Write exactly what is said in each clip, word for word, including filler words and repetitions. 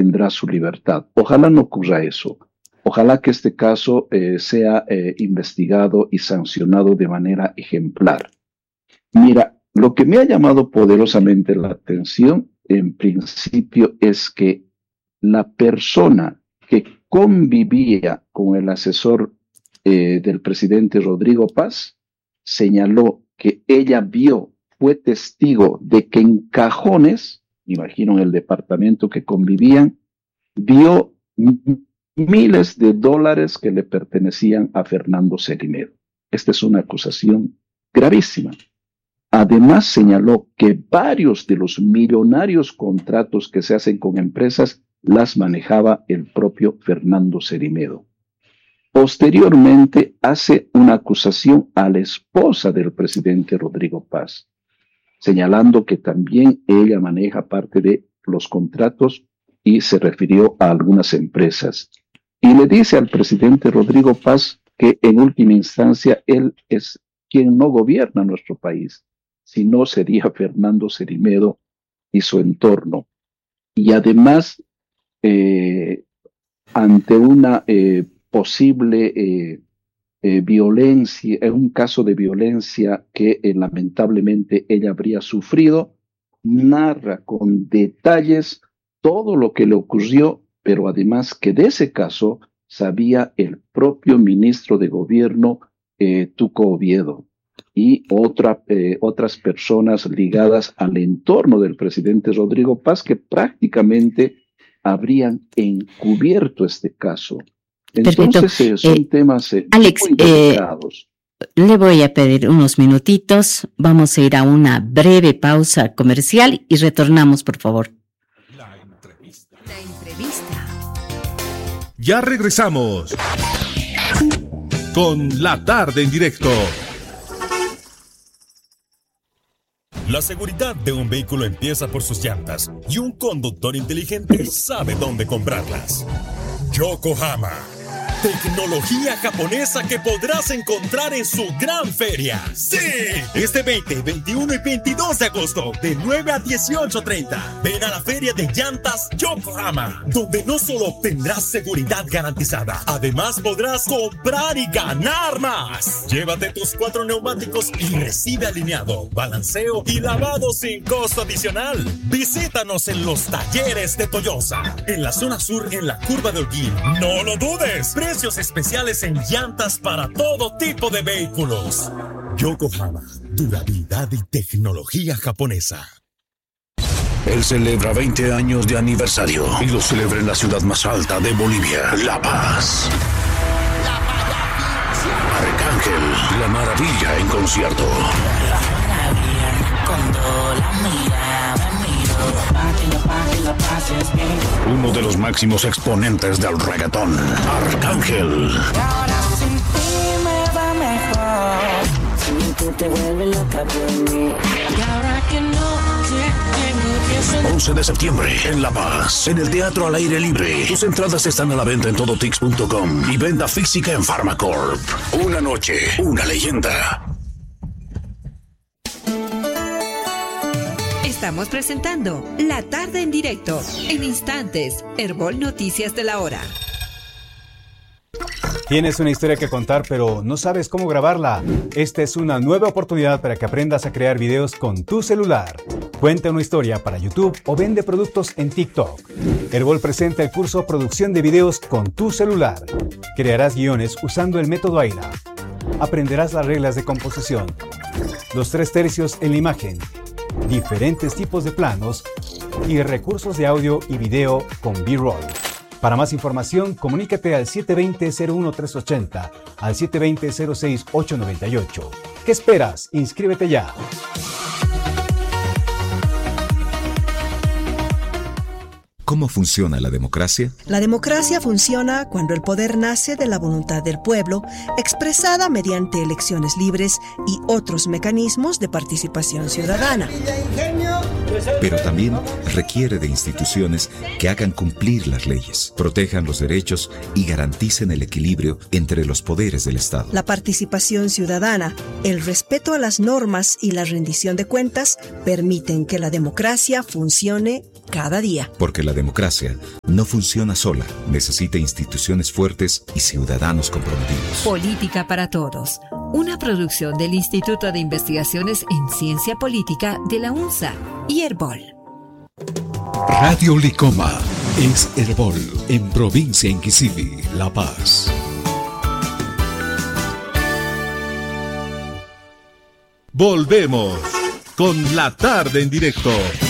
tendrá su libertad. Ojalá no ocurra eso. Ojalá que este caso eh, sea eh, investigado y sancionado de manera ejemplar. Mira, lo que me ha llamado poderosamente la atención, en principio, es que la persona que convivía con el asesor eh, del presidente Rodrigo Paz señaló que ella vio, fue testigo de que en cajones, imagino en el departamento que convivían, vio miles de dólares que le pertenecían a Fernando Cerimedo. Esta es una acusación gravísima. Además, señaló que varios de los millonarios contratos que se hacen con empresas las manejaba el propio Fernando Cerimedo. Posteriormente, hace una acusación a la esposa del presidente Rodrigo Paz, señalando que también ella maneja parte de los contratos y se refirió a algunas empresas. Y le dice al presidente Rodrigo Paz que en última instancia él es quien no gobierna nuestro país, sino sería Fernando Cerimedo y su entorno. Y además, eh, ante una eh, posible eh, eh, violencia, en un caso de violencia que eh, lamentablemente ella habría sufrido, narra con detalles todo lo que le ocurrió, pero además que de ese caso sabía el propio ministro de gobierno, eh, Tuco Oviedo, y otra, eh, otras personas ligadas al entorno del presidente Rodrigo Paz que prácticamente habrían encubierto este caso. Entonces eh, son eh, temas eh, Alex, muy delicados. Eh, le voy a pedir unos minutitos, vamos a ir a una breve pausa comercial y retornamos, por favor. La entrevista. La entrevista. Ya regresamos con La Tarde en Directo. La seguridad de un vehículo empieza por sus llantas y un conductor inteligente sabe dónde comprarlas. Yokohama. Tecnología japonesa que podrás encontrar en su gran feria. ¡Sí! Este veinte, veintiuno y veintidós de agosto, de nueve a dieciocho treinta. Ven a la feria de llantas Yokohama, donde no solo obtendrás seguridad garantizada, además podrás comprar y ganar más. Llévate tus cuatro neumáticos y recibe alineado, balanceo y lavado sin costo adicional. Visítanos en los talleres de Toyosa, en la zona sur, en la curva de Holguín. ¡No lo dudes! Precios especiales en llantas para todo tipo de vehículos. Yokohama, durabilidad y tecnología japonesa. Él celebra veinte años de aniversario y lo celebra en la ciudad más alta de Bolivia, La Paz. Arcángel, la maravilla en concierto. Uno de los máximos exponentes del reggaetón, Arcángel. once de septiembre en La Paz, en el Teatro al Aire Libre. Tus entradas están a la venta en todotix punto com y venta física en Pharmacorp. Una noche, una leyenda. Estamos presentando La Tarde en Directo. En instantes, Herbol Noticias de la Hora. Tienes una historia que contar, pero no sabes cómo grabarla. Esta es una nueva oportunidad para que aprendas a crear videos con tu celular. Cuenta una historia para YouTube o vende productos en TikTok. Herbol presenta el curso Producción de Videos con tu celular. Crearás guiones usando el método Aira. Aprenderás las reglas de composición, los tres tercios en la imagen, diferentes tipos de planos y recursos de audio y video con B-roll. Para más información, comunícate al siete dos cero, cero uno tres ocho cero, al siete dos cero, cero seis ocho nueve ocho. ¿Qué esperas? Inscríbete ya. ¿Cómo funciona la democracia? La democracia funciona cuando el poder nace de la voluntad del pueblo, expresada mediante elecciones libres y otros mecanismos de participación ciudadana. Pero también requiere de instituciones que hagan cumplir las leyes, protejan los derechos y garanticen el equilibrio entre los poderes del Estado. La participación ciudadana, el respeto a las normas y la rendición de cuentas permiten que la democracia funcione cada día. Porque la democracia no funciona sola, necesita instituciones fuertes y ciudadanos comprometidos. Política para Todos, una producción del Instituto de Investigaciones en Ciencia Política de la UNSA y Herbol. Radio Licoma es Herbol en Provincia Inquisivi, La Paz. Volvemos con La Tarde en Directo.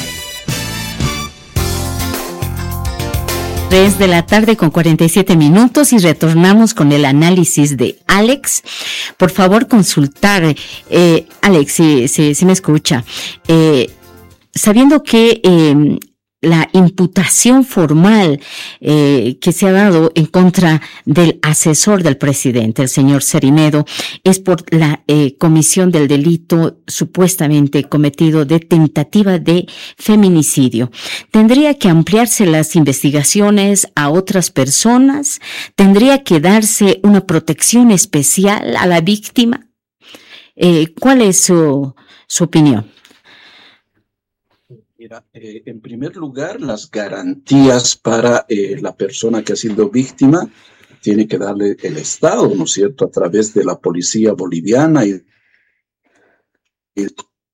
tres de la tarde con cuarenta y siete minutos y retornamos con el análisis de Alex. Por favor, consultar, eh, Alex, si, si, si me escucha, eh, sabiendo que eh, la imputación formal eh, que se ha dado en contra del asesor del presidente, el señor Cerimedo, es por la eh, comisión del delito supuestamente cometido de tentativa de feminicidio. ¿Tendría que ampliarse las investigaciones a otras personas? ¿Tendría que darse una protección especial a la víctima? Eh, ¿Cuál es su, su opinión? Mira, eh, en primer lugar, las garantías para eh, la persona que ha sido víctima tiene que darle el Estado, ¿no es cierto?, a través de la policía boliviana y, y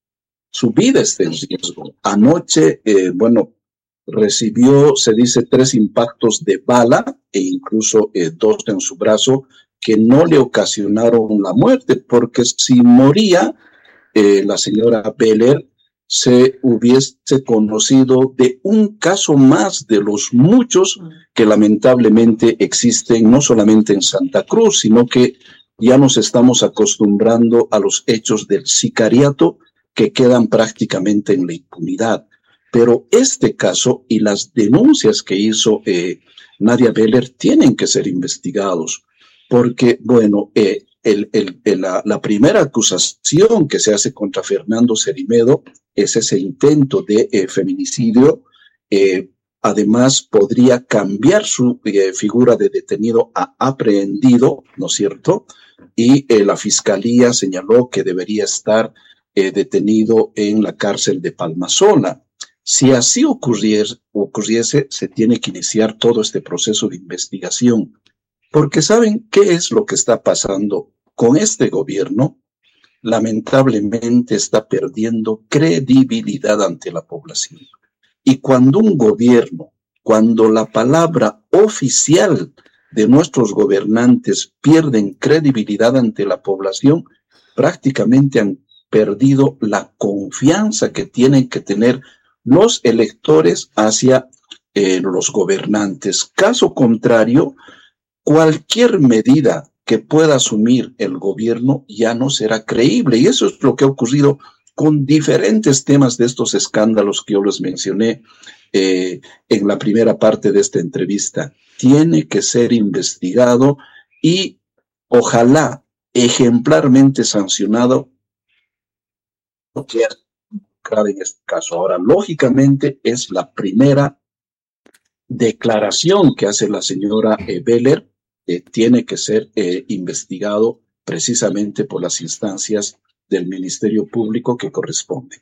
su vida está en riesgo. Anoche, eh, bueno, recibió, se dice, tres impactos de bala e incluso eh, dos en su brazo que no le ocasionaron la muerte, porque si moría eh, la señora Beller, se hubiese conocido de un caso más de los muchos que lamentablemente existen, no solamente en Santa Cruz, sino que ya nos estamos acostumbrando a los hechos del sicariato que quedan prácticamente en la impunidad. Pero este caso y las denuncias que hizo eh, Nadia Beller tienen que ser investigados, porque, bueno, eh, el, el, el, la, la primera acusación que se hace contra Fernando Cerimedo es ese intento de eh, feminicidio. Eh, además, podría cambiar su eh, figura de detenido a aprehendido, ¿no es cierto? Y eh, la fiscalía señaló que debería estar eh, detenido en la cárcel de Palmasola. Si así ocurriese, ocurriese, se tiene que iniciar todo este proceso de investigación. Porque ¿saben qué es lo que está pasando con este gobierno? Lamentablemente está perdiendo credibilidad ante la población. Y cuando un gobierno, cuando la palabra oficial de nuestros gobernantes pierden credibilidad ante la población, prácticamente han perdido la confianza que tienen que tener los electores hacia eh, los gobernantes. Caso contrario, cualquier medida que pueda asumir el gobierno ya no será creíble. Y eso es lo que ha ocurrido con diferentes temas de estos escándalos que yo les mencioné eh, en la primera parte de esta entrevista. Tiene que ser investigado y ojalá ejemplarmente sancionado que en este caso. Ahora, lógicamente, es la primera declaración que hace la señora eh, Beller. Eh, tiene que ser eh, investigado precisamente por las instancias del Ministerio Público que corresponden.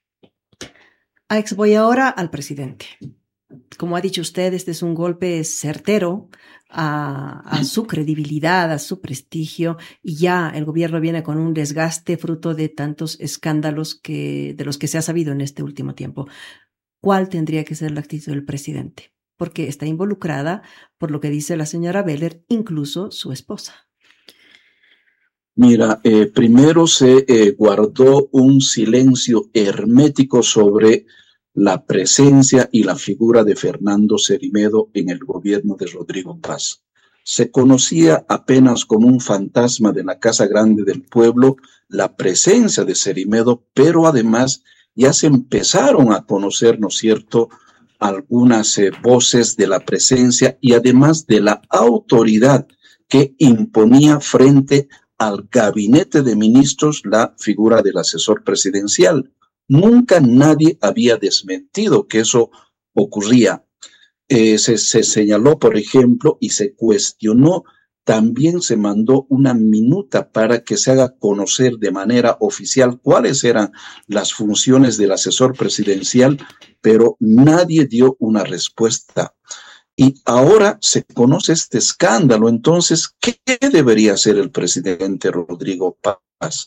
Alex, voy ahora al presidente. Como ha dicho usted, este es un golpe certero a, a su credibilidad, a su prestigio, y ya el gobierno viene con un desgaste fruto de tantos escándalos que, de los que se ha sabido en este último tiempo. ¿Cuál tendría que ser la actitud del presidente? Porque está involucrada, por lo que dice la señora Beller, incluso su esposa. Mira, eh, primero se eh, guardó un silencio hermético sobre la presencia y la figura de Fernando Cerimedo en el gobierno de Rodrigo Paz. Se conocía apenas como un fantasma de la Casa Grande del Pueblo la presencia de Cerimedo, pero además ya se empezaron a conocer, ¿no es cierto?, algunas eh, voces de la presencia y además de la autoridad que imponía frente al gabinete de ministros la figura del asesor presidencial. Nunca nadie había desmentido que eso ocurría. Eh, se, se señaló, por ejemplo, y se cuestionó también se mandó una minuta para que se haga conocer de manera oficial cuáles eran las funciones del asesor presidencial, pero nadie dio una respuesta. Y ahora se conoce este escándalo. Entonces, ¿qué debería hacer el presidente Rodrigo Paz?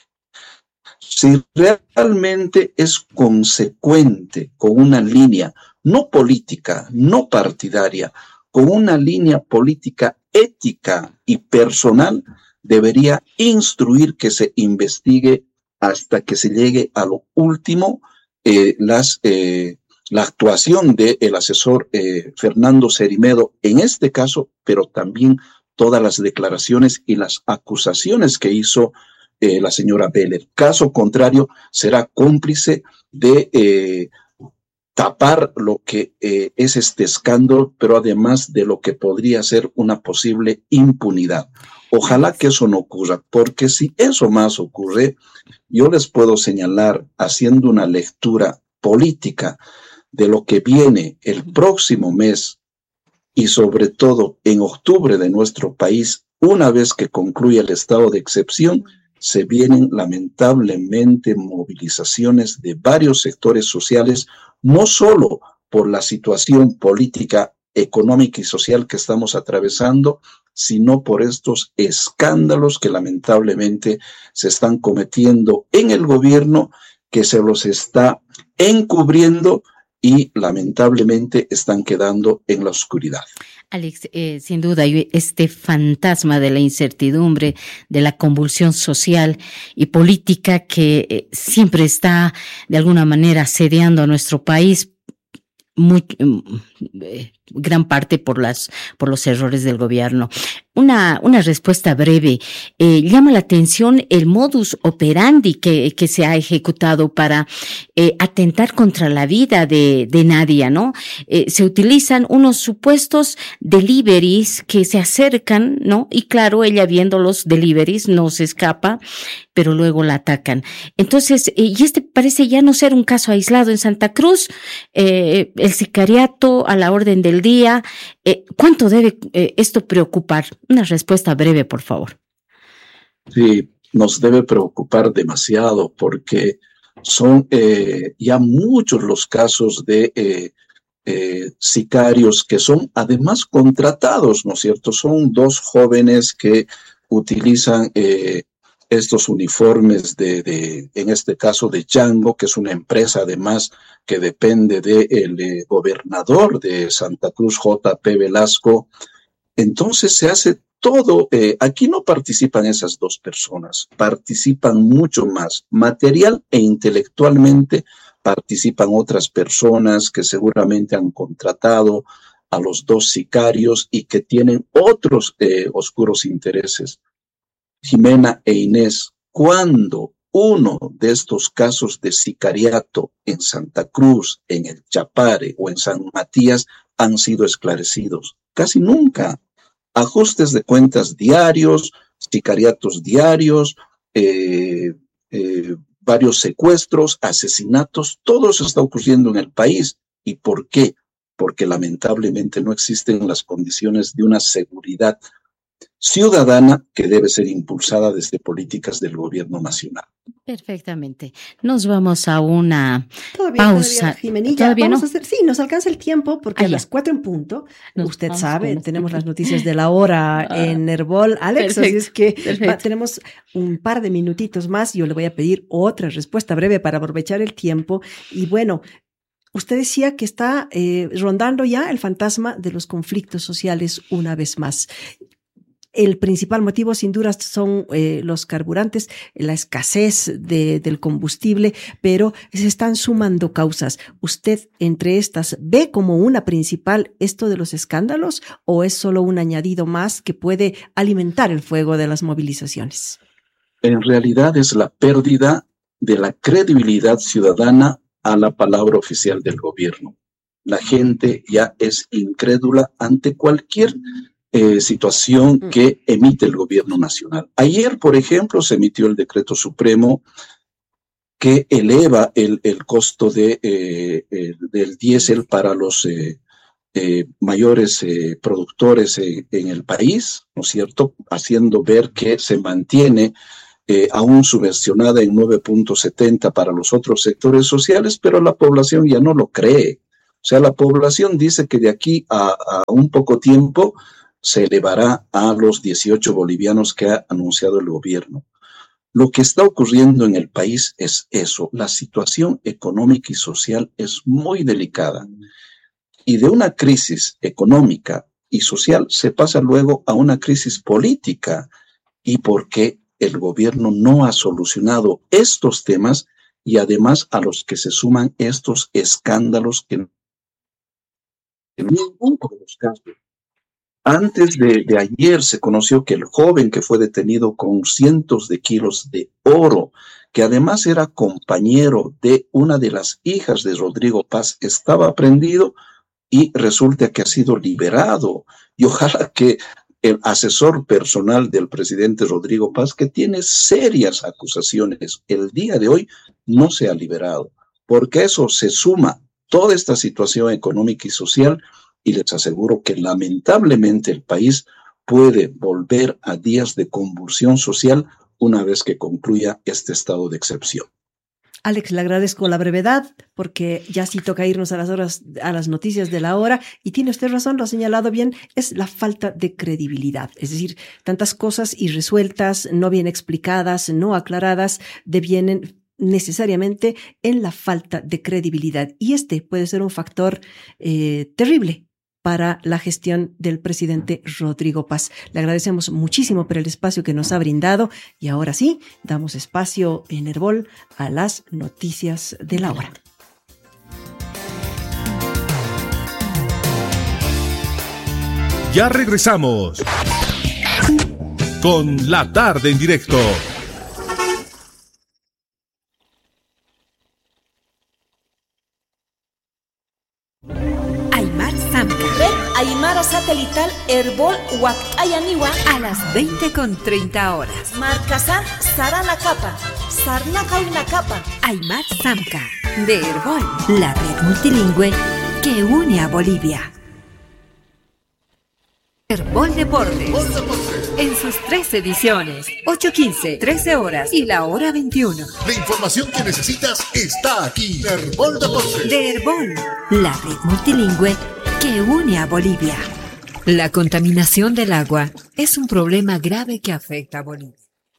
Si realmente es consecuente con una línea no política, no partidaria, con una línea política ética y personal, debería instruir que se investigue hasta que se llegue a lo último eh, las, eh, la actuación del asesor eh, Fernando Cerimedo en este caso, pero también todas las declaraciones y las acusaciones que hizo eh, la señora Beller. Caso contrario, será cómplice de eh, tapar lo que eh, es este escándalo, pero además de lo que podría ser una posible impunidad. Ojalá que eso no ocurra, porque si eso más ocurre, yo les puedo señalar, haciendo una lectura política de lo que viene el próximo mes y sobre todo en octubre de nuestro país, una vez que concluya el estado de excepción, se vienen lamentablemente movilizaciones de varios sectores sociales, no solo por la situación política, económica y social que estamos atravesando, sino por estos escándalos que lamentablemente se están cometiendo en el gobierno, que se los está encubriendo y lamentablemente están quedando en la oscuridad. Alex, eh, sin duda, este fantasma de la incertidumbre, de la convulsión social y política que eh, siempre está de alguna manera asediando a nuestro país, muy, eh, gran parte por las por los errores del gobierno. Una una respuesta breve. Eh, llama la atención el modus operandi que que se ha ejecutado para eh, atentar contra la vida de de Nadia, ¿no? Eh, se utilizan unos supuestos deliveries que se acercan, ¿no? Y claro, ella viendo los deliveries no se escapa, pero luego la atacan. Entonces, eh, y este parece ya no ser un caso aislado en Santa Cruz, eh, el sicariato a la orden del día. Eh, ¿Cuánto debe eh, esto preocupar? Una respuesta breve, por favor. Sí, nos debe preocupar demasiado porque son eh, ya muchos los casos de eh, eh, sicarios que son además contratados, ¿no es cierto? Son dos jóvenes que utilizan eh, estos uniformes de, de, en este caso de Django, que es una empresa además que depende del de gobernador de Santa Cruz, J P Velasco. Entonces se hace todo, eh, aquí no participan esas dos personas, participan mucho más, material e intelectualmente participan otras personas que seguramente han contratado a los dos sicarios y que tienen otros eh, oscuros intereses. Jimena e Inés, ¿cuándo uno de estos casos de sicariato en Santa Cruz, en el Chapare o en San Matías han sido esclarecidos? Casi nunca. Ajustes de cuentas diarios, sicariatos diarios, eh, eh, varios secuestros, asesinatos, todo eso está ocurriendo en el país. ¿Y por qué? Porque lamentablemente no existen las condiciones de una seguridad ciudadana que debe ser impulsada desde políticas del gobierno nacional. Perfectamente. Nos vamos a una todavía, pausa. Todavía, Jimenilla, ¿Todavía vamos no? a hacer, sí, nos alcanza el tiempo porque ah, a las cuatro en punto, nos usted sabe, tenemos las noticias de la hora ah, en Herbol. Alex, así es que va, tenemos un par de minutitos más. Yo le voy a pedir otra respuesta breve para aprovechar el tiempo. Y bueno, usted decía que está eh, rondando ya el fantasma de los conflictos sociales una vez más. El principal motivo, sin duda, son eh, los carburantes, la escasez de, del combustible, pero se están sumando causas. ¿Usted, entre estas, ve como una principal esto de los escándalos o es solo un añadido más que puede alimentar el fuego de las movilizaciones? En realidad es la pérdida de la credibilidad ciudadana a la palabra oficial del gobierno. La gente ya es incrédula ante cualquier Eh, situación que emite el gobierno nacional. Ayer, por ejemplo, se emitió el decreto supremo que eleva el, el costo de, eh, el, del diésel para los, eh, eh, mayores eh, productores eh, en el país, ¿no es cierto?, haciendo ver que se mantiene eh, aún subvencionada en nueve punto setenta para los otros sectores sociales, pero la población ya no lo cree. O sea, la población dice que de aquí a, a un poco tiempo se elevará a los dieciocho bolivianos que ha anunciado el gobierno. Lo que está ocurriendo en el país es eso. La situación económica y social es muy delicada. Y de una crisis económica y social se pasa luego a una crisis política. ¿Y por qué el gobierno no ha solucionado estos temas y además a los que se suman estos escándalos que en ningún de los casos? Antes de, de ayer se conoció que el joven que fue detenido con cientos de kilos de oro, que además era compañero de una de las hijas de Rodrigo Paz, estaba prendido y resulta que ha sido liberado. Y ojalá que el asesor personal del presidente Rodrigo Paz, que tiene serias acusaciones, el día de hoy no sea liberado, porque eso se suma toda esta situación económica y social. Y les aseguro que lamentablemente el país puede volver a días de convulsión social una vez que concluya este estado de excepción. Alex, le agradezco la brevedad porque ya sí toca irnos a las horas, a las noticias de la hora, y tiene usted razón, lo ha señalado bien, es la falta de credibilidad. Es decir, tantas cosas irresueltas, no bien explicadas, no aclaradas, devienen necesariamente en la falta de credibilidad. Y este puede ser un factor eh, terrible para la gestión del presidente Rodrigo Paz. Le agradecemos muchísimo por el espacio que nos ha brindado, y ahora sí, damos espacio en Herbol a las noticias de la hora. Ya regresamos con La Tarde en Directo. Aymara Satelital Herbol Huacayaniwa a las veinte con treinta horas. Marcasar Sarana Capa, Sarnaca una capa. Aymar Samca de Herbol, la red multilingüe que une a Bolivia. Herbol Deportes, en sus tres ediciones, ocho quince, trece horas y la hora veintiuno. La información que necesitas está aquí. Herbol Deportes. De Herbol, la red multilingüe que une a Bolivia. La contaminación del agua es un problema grave que afecta a Bolivia.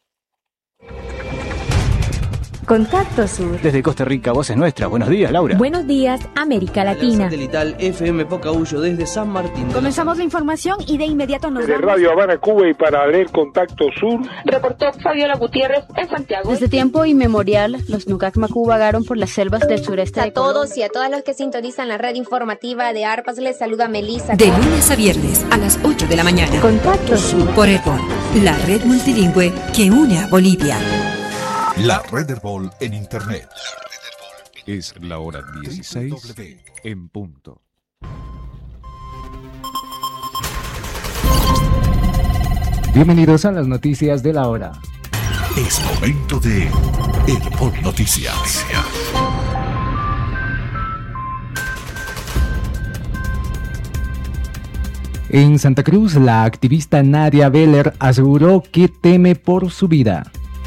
Contacto Sur. Desde Costa Rica, voz es nuestra. Buenos días, Laura. Buenos días, América Latina. Satelital F M Pocahuyo desde San Martín. Comenzamos la información y de inmediato nos desde vamos. Radio Habana, Cuba, y para leer Contacto Sur, reportó Fabiola Gutiérrez en Santiago. Desde tiempo inmemorial, los Nucac Macú vagaron por las selvas del sureste de Colombia. A todos y a todas los que sintonizan la red informativa de ARPAS, les saluda Melissa. De lunes a viernes a las ocho de la mañana. Contacto Sur. Por Herbol, la red multilingüe que une a Bolivia. La Red Herbol en Internet. Es la hora dieciséis en punto. Bienvenidos a las noticias de la hora. Es momento de Herbol Noticias. En Santa Cruz, la activista Nadia Beller aseguró que teme por su vida.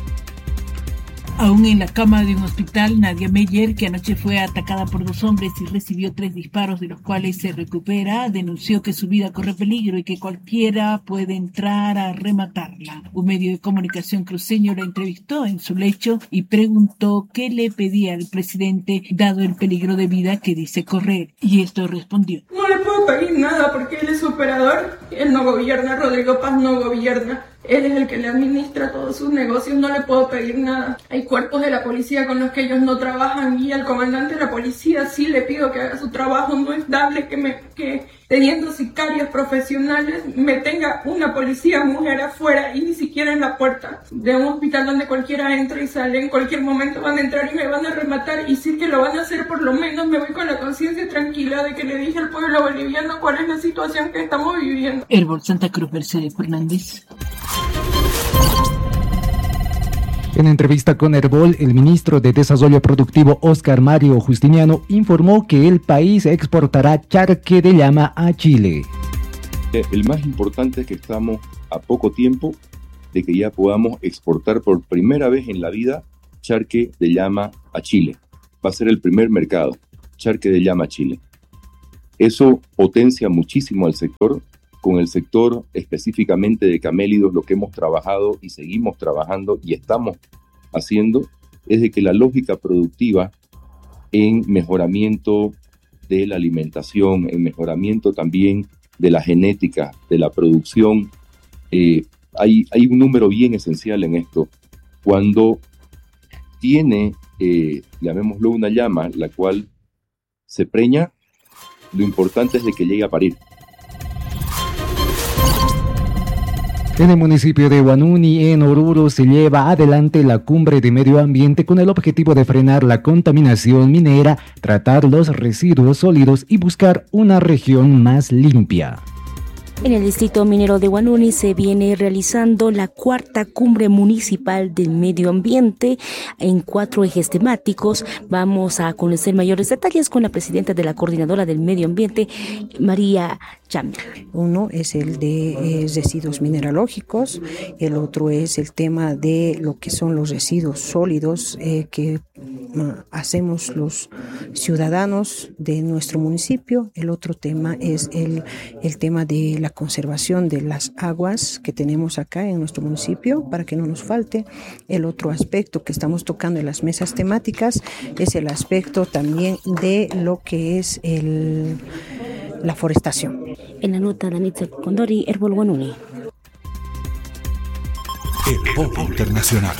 Aún en la cama de un hospital, Nadia Meyer, que anoche fue atacada por dos hombres y recibió tres disparos de los cuales se recupera, denunció que su vida corre peligro y que cualquiera puede entrar a rematarla. Un medio de comunicación cruceño la entrevistó en su lecho y preguntó qué le pedía al presidente dado el peligro de vida que dice correr. Y esto respondió: no le puedo pedir nada porque él es operador, él no gobierna, Rodrigo Paz no gobierna. Él es el que le administra todos sus negocios, no le puedo pedir nada. Hay cuerpos de la policía con los que ellos no trabajan y al comandante de la policía sí le pido que haga su trabajo. No es dable que, me, que teniendo sicarios profesionales me tenga una policía mujer afuera y ni siquiera en la puerta de un hospital donde cualquiera entra y sale. En cualquier momento van a entrar y me van a rematar, y sí que lo van a hacer, por lo menos me voy con la conciencia tranquila de que le dije al pueblo boliviano cuál es la situación que estamos viviendo. Herbol Santa Cruz, Mercedes Fernández. En entrevista con Herbol, el ministro de Desarrollo Productivo Óscar Mario Justiniano informó que el país exportará charque de llama a Chile. El más importante es que estamos a poco tiempo de que ya podamos exportar por primera vez en la vida charque de llama a Chile. Va a ser el primer mercado, charque de llama a Chile. Eso potencia muchísimo al sector. Con el sector específicamente de camélidos, lo que hemos trabajado y seguimos trabajando y estamos haciendo es de que la lógica productiva en mejoramiento de la alimentación, en mejoramiento también de la genética, de la producción, eh, hay, hay un número bien esencial en esto. Cuando tiene, eh, llamémoslo una llama, la cual se preña, lo importante es de que llegue a parir. En el municipio de Huanuni, en Oruro, se lleva adelante la cumbre de medio ambiente con el objetivo de frenar la contaminación minera, tratar los residuos sólidos y buscar una región más limpia. En el distrito minero de Huanuni se viene realizando la cuarta cumbre municipal del medio ambiente en cuatro ejes temáticos. Vamos a conocer mayores detalles con la presidenta de la Coordinadora del Medio Ambiente, María Cham. Uno es el de eh, residuos mineralógicos, el otro es el tema de lo que son los residuos sólidos eh, que uh, hacemos los ciudadanos de nuestro municipio. El otro tema es el, el tema de la conservación de las aguas que tenemos acá en nuestro municipio para que no nos falte. El otro aspecto que estamos tocando en las mesas temáticas es el aspecto también de lo que es el, la forestación. En la nota, Danitza Condori, Herbol Huanuni. Herbol Internacional.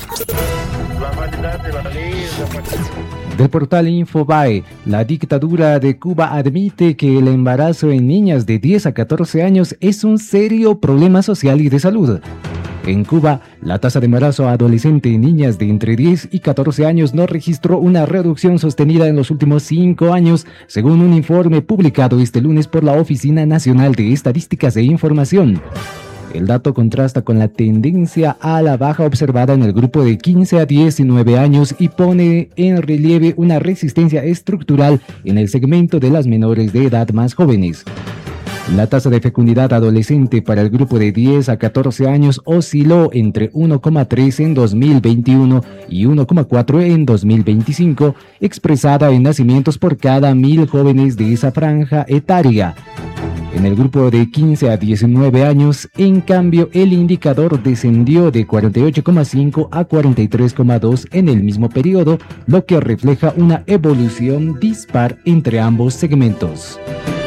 Del portal Infobae, la dictadura de Cuba admite que el embarazo en niñas de diez a catorce años es un serio problema social y de salud. En Cuba, la tasa de embarazo adolescente en niñas de entre diez y catorce años no registró una reducción sostenida en los últimos cinco años, según un informe publicado este lunes por la Oficina Nacional de Estadísticas e Información. El dato contrasta con la tendencia a la baja observada en el grupo de quince a diecinueve años y pone en relieve una resistencia estructural en el segmento de las menores de edad más jóvenes. La tasa de fecundidad adolescente para el grupo de diez a catorce años osciló entre uno coma tres en dos mil veintiuno y uno coma cuatro en dos mil veinticinco, expresada en nacimientos por cada mil jóvenes de esa franja etaria. En el grupo de quince a diecinueve años, en cambio, el indicador descendió de cuarenta y ocho coma cinco a cuarenta y tres coma dos en el mismo periodo, lo que refleja una evolución dispar entre ambos segmentos.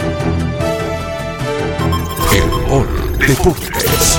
Herbol Deportes.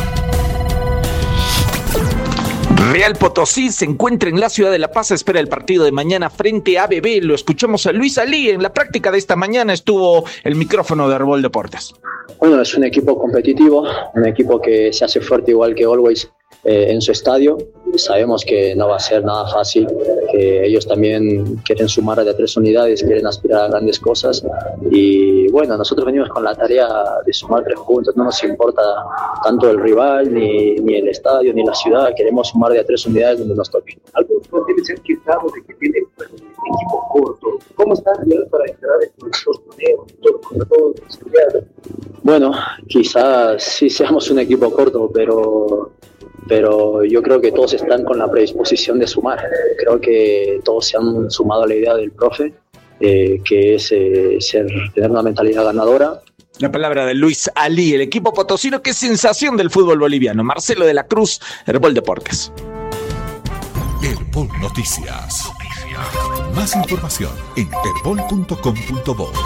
Real Potosí se encuentra en la ciudad de La Paz, espera el partido de mañana frente a A B B. Lo escuchamos a Luis Alí. En la práctica de esta mañana estuvo el micrófono de Herbol Deportes. Bueno, es un equipo competitivo, un equipo que se hace fuerte igual que Always eh, en su estadio. Sabemos que no va a ser nada fácil, que ellos también quieren sumar de tres unidades, quieren aspirar a grandes cosas y bueno, nosotros venimos con la tarea de sumar tres puntos, no nos importa tanto el rival, ni, ni el estadio, ni la ciudad, queremos sumar de tres unidades donde nos toque. Algo debe ser quitado de que tiene pues, un equipo corto. ¿Cómo están ya para entrar en estos torneos, todo contra todo? Bueno, quizás sí seamos un equipo corto, pero pero yo creo que todos están con la predisposición de sumar. Creo que todos se han sumado a la idea del profe, eh, que es eh, ser, tener una mentalidad ganadora. La palabra de Luis Alí, el equipo potosino que es sensación del fútbol boliviano. Marcelo de la Cruz, Herbol Deportes. Herbol Noticias. Noticias. Más información en herbol punto com punto bo.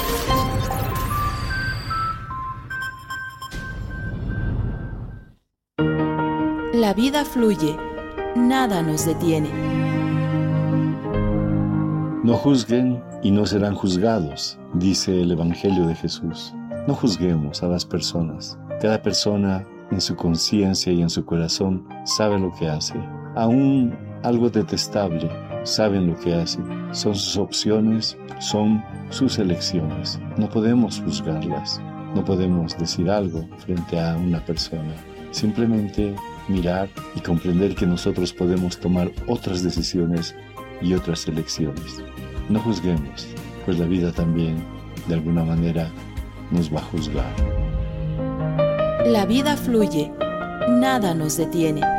La vida fluye, nada nos detiene. No juzguen y no serán juzgados, dice el Evangelio de Jesús. No juzguemos a las personas. Cada persona en su conciencia y en su corazón sabe lo que hace. Aún algo detestable, saben lo que hace. Son sus opciones, son sus elecciones. No podemos juzgarlas. No podemos decir algo frente a una persona. Simplemente mirar y comprender que nosotros podemos tomar otras decisiones y otras elecciones. No juzguemos, pues la vida también, de alguna manera, nos va a juzgar. La vida fluye, nada nos detiene.